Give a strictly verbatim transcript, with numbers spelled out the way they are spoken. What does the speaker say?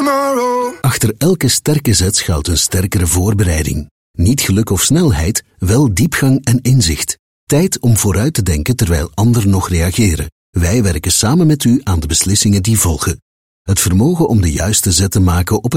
tomorrow. Achter elke sterke zet schuilt een sterkere voorbereiding. Niet geluk of snelheid, wel diepgang en inzicht. Tijd om vooruit te denken terwijl anderen nog reageren. Wij werken samen met u aan de beslissingen die volgen. Het vermogen om de juiste zet te maken op